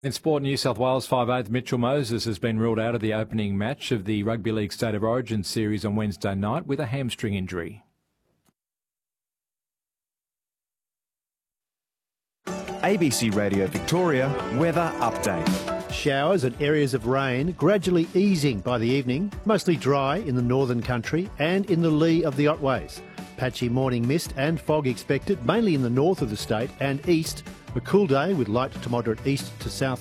In sport, New South Wales 5'8" Mitchell Moses has been ruled out of the opening match of the Rugby League State of Origin series on Wednesday night with a hamstring injury. ABC Radio Victoria weather update. Showers and areas of rain gradually easing by the evening, mostly dry in the northern country and in the lee of the Otways. Patchy morning mist and fog expected, mainly in the north of the state and east. A cool day with light to moderate east to south